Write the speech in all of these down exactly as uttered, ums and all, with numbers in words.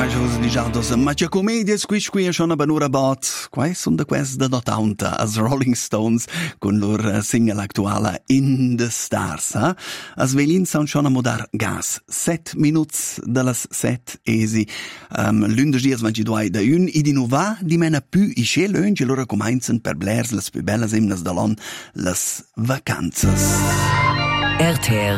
Ja, jos ligiados, ma c'è comedias qui qui schon a banura bot. Quai sun de quest da notaunta as Rolling Stones con lor single actuala In the Stars. Eh? As velin son schon a modar gas. Set minuts de las set esi. Um, Lundes dias van ci duai da un i di nuva di mena pü i sche lunge loro comincian per blers las più bellas emnas da lon las vacanzas. R T L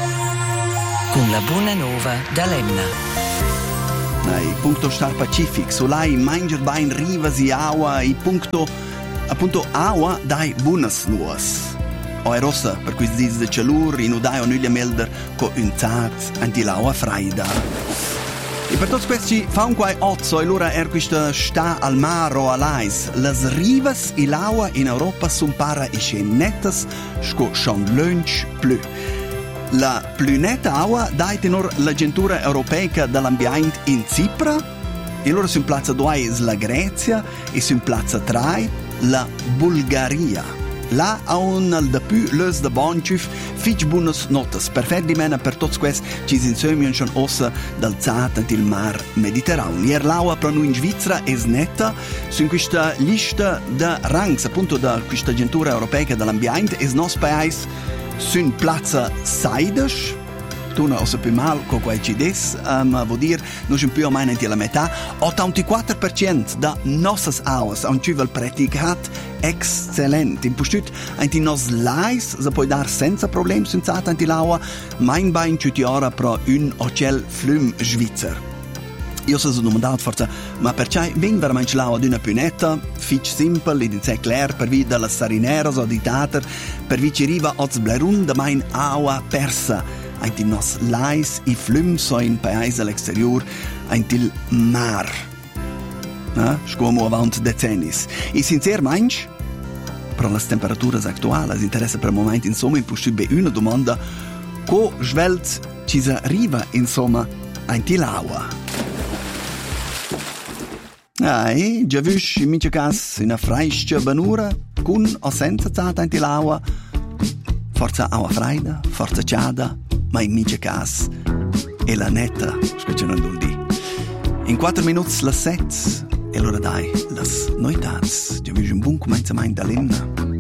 con la buona nova da Lemna. Nei punto Star Pacific, solai manger bain rivas i aua, i punto appunto aua dai buonas nuas. O è rossa per questi dies de calur, in udai o nuglia melder co un zat anti l'aua freida. E per tutti questi fa un quai ozzo e l'ora er questa sta al mar o all'ais. Las rivas i l'aua in Europa sun para isce nettas sco schon lunch plü. La più netta aua dai tenor l'agenzia europea dell'ambiente in Cipra e loro su piazza due la Grecia e su piazza tre la Bulgaria. Là ha un al da più les de bonchuf fich buonas notas perfettamente per tutti questi ci si insieme schon ossa dal zat il mar Mediterraneo. Ier l'aua per noi in Svizzera è netta su questa lista de ranks appunto da questa agenzia europea dell'ambiente è nos paese sun plazza seides, tu non so più mal con quel ci des, um, vuol dire non c'è più o meno la metà, ottantaquattro per cento da nossas auas han ci vel praticat excellent. In postut anti nos lais, se puoi dar senza problem senzat anti l'aua, mein bain ci ora pro un ocel flum svizzer. Io sono domandato forza, ma perché veng veramente l'aua d'una punetta, fitch simple, ed in clair, per vi dalla sarineras o di tater, per vi ci riva oz blerun da mein aua persa, ein til nos lais i flum so in paese all'exterior, ein til mar. Na, scomo avant decennis. E sincer manch, pro las temperaturas actualas, interessa per moment insomma in possibile una domanda, co svelt ci sa riva insomma ein til aua. Ai, già visto in mince cas una freiscia banura con o senza zata anti l'aua. Forza aua freida, forza ciada, ma in mince cas e la netta, che non vuol dire. In quattro minuti la set e allora dai, las noitats. Già visto un buon cominciamento da Lemna.